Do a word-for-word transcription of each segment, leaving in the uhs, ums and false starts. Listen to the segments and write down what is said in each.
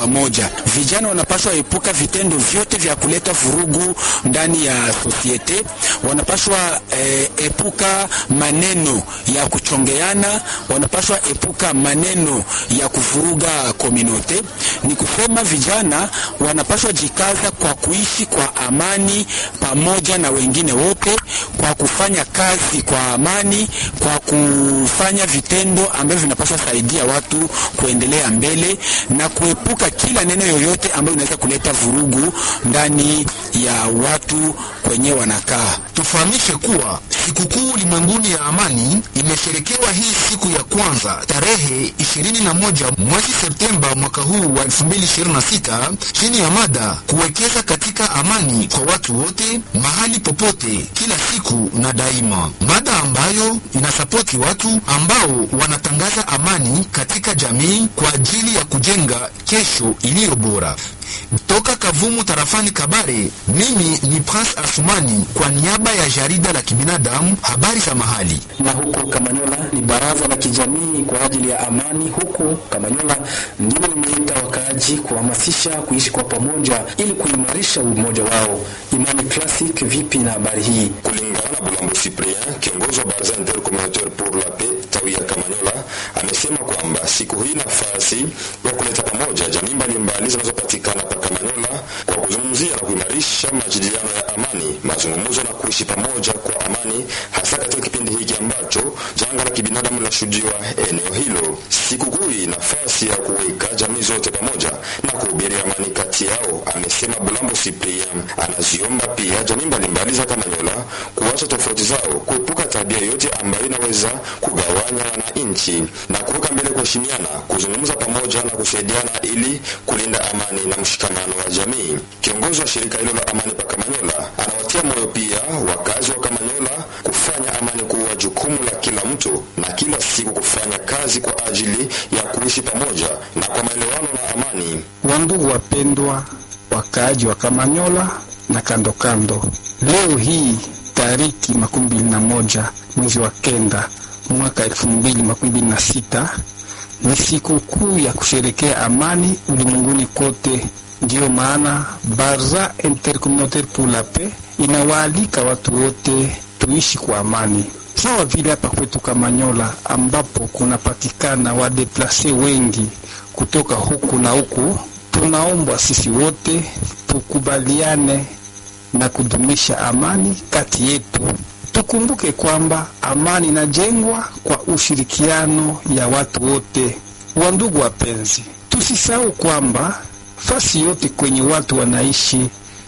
pamoja. Vijana wanapaswa epuka vitendo vyote vya kuleta vurugu ndani ya societe. Wanapaswa eh, epuka maneno ya kuchongeana, wanapaswa epuka maneno ya kuvuruga community. Ni kusema vijana wanapaswa jikaza kwa kuishi kwa amani pamoja na wengine wote, kwa kufanya kazi kwa amani, kwa kufanya vitendo ambavyo vinapaswa saidia watu kuendelea mbele na kuepuka kila neno yoyote ambayo inaweza kuleta vurugu ndani ya watu kwenye wanakaa. Tufahamishe kuwa sikukuu ulimwenguni ya amani imesherekewa hii siku ya kwanza tarehe ishirini na moja mwezi Septemba mwaka huu wa elfu mbili ishirini na sita chini ya mada kuwekeza katika amani kwa watu wote mahali popote kila siku na daima, mada ambayo inasapoti watu ambao wanatangaza amani katika jamii kwa ajili ya kujenga kesho iliyo bora. Toka Kavumu tarafani Kabare, mimi ni Prince Asumani kwa niaba ya jarida la kibinadamu habari za mahali. Na huko Kamanyola ni baraza la kijamii kwa ajili ya amani huko Kamanyola ndilo limeita wakaaji kuhamasisha kuishi kwa pamoja ili kuimarisha umoja wao. Imani Classic, vipi na habari hii? Kulingana na Bulambo Cyprien, kiongozi wa baraza intercommunautaire pour la paix tawi ya Kamanyola, amesema kwamba siku hii nafasi ya kuleta pamoja jamii mbalimbali zinazopatikana pa Kamanyola kwa kuzungumzia na kuimarisha majadiliano ya amani, mazungumzo na kuishi pamoja kwa amani, hasa katika kipindi hiki ambacho janga la kibinadamu linashuhudiwa eneo hilo. Siku hii nafasi ya kuweka jamii zote pamoja na kuhubiri amani kati yao, amesema Bulambo Cyprien. Anaziomba pia jamii mbalimbali za Kamanyola kuacha tofauti zao, kuepuka tabia yote ambayo inaweza kugawanya wananchi na kuweka mbele kuheshimiana, kuzungumza pamoja na kusaidiana ili kulinda amani na mshikamano wa jamii. Kiongozi wa shirika hilo la amani pa Kamanyola anawatia moyo pia wakazi wa Kamanyola kufanya amani kuwa jukumu la kila mtu na kila siku kufanya kazi kwa ajili ya kuishi pamoja na kwa maelewano na amani. Wandugu wapendwa, wakaaji wa Kamanyola na kando kando, leo hii tariki makumi mbili na moja mwezi wa kenda mwaka elfu mbili makumi mbili na sita ni siku kuu ya kusherekea amani ulimwenguni kote. Ndiyo maana baraza intercommunautaire pour la paix inawaalika watu wote tuishi kwa amani. Sawa vile hapa kwetu Kamanyola ambapo kunapatikana wadeplase wengi kutoka huku na huku, tunaombwa sisi wote tukubaliane na kudumisha amani kati yetu. Tukumbuke kwamba amani inajengwa kwa ushirikiano ya watu wote. Wandugu wapenzi, tusisahau kwamba fasi yote kwenye watu wanaishi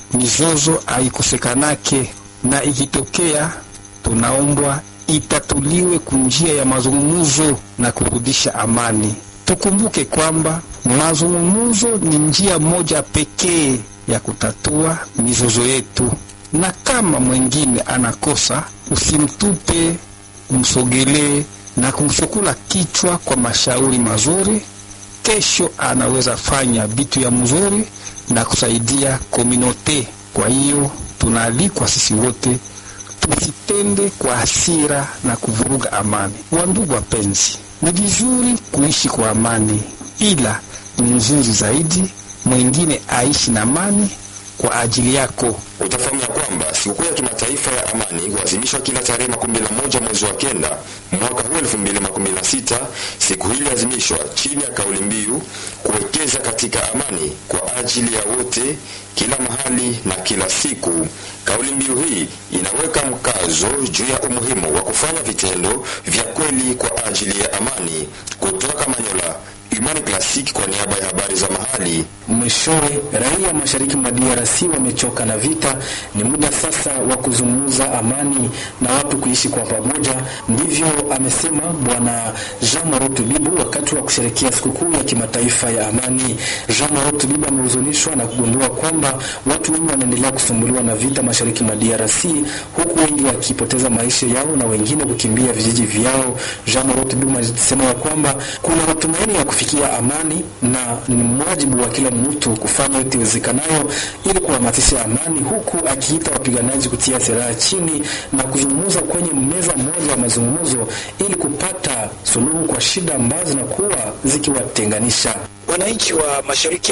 mizozo haikosekanake, na ikitokea tunaombwa itatuliwe kunjia ya mazungumzo na kurudisha amani. Tukumbuke kwamba mazungumzo ni njia moja pekee ya kutatua mizozo yetu, na kama mwingine anakosa usimtupe, umsogelee na kumshukula kichwa kwa mashauri mazuri. Kesho anaweza fanya bitu ya mzuri na kusaidia komunote. Kwa hiyo tunaalikwa sisi wote tusitende kwa hasira na kuvuruga amani. Wandugu wapenzi, ni vizuri kuishi kwa amani, ila ni nzuri zaidi mwingine aishi na amani kwa ajili yako. Utafahamu ya kwamba sikukuu ya kimataifa ya amani huadhimishwa kila tarehe makumi na moja mwezi wa kenda mwaka huu elfu mbili makumi na sita. Siku hii huadhimishwa chini ya kauli mbiu kuwekeza katika amani kwa ajili ya wote, kila mahali na kila siku. Kauli mbiu hii inaweka mkazo juu ya umuhimu wa kufanya vitendo vya kweli kwa ajili ya amani. Kutoka Kamanyola, Imani Classic kwa niaba ya habari za mahali. Mwishowe, raia mashariki mwa D R C wamechoka na vita. Ni muda sasa wa kuzungumza amani na watu kuishi kwa pamoja. Ndivyo amesema Bwana Jean Morotu Bibu wakati wa kusherehekea sikukuu ya kimataifa ya amani. Jean Morotu Bibu amehuzunishwa na kugundua kwamba watu wengi wanaendelea kusumbuliwa na vita mashariki mwa D R C, huku wengi wakipoteza maisha yao na wengine kukimbia vijiji vyao. Jean Morotu Bibu alisema kwamba kuna matumaini ya kufikia amani na ni wajibu wa kila mtu kufanya yote iwezekanayo ili kuhamasisha amani, huku akiita wapiganaji kutia silaha chini na kuzungumza kwenye meza moja ya mazungumzo ili kupata suluhu kwa shida ambazo zinakuwa zikiwatenganisha. Wananchi wa mashariki